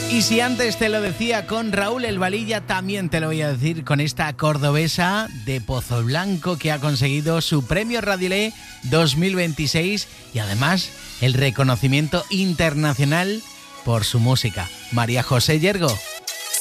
Y si antes te lo decía con Raúl El Valilla, también te lo voy a decir con esta cordobesa de Pozoblanco que ha conseguido su premio Radiolé 2026 y además el reconocimiento internacional por su música. María José Yergo.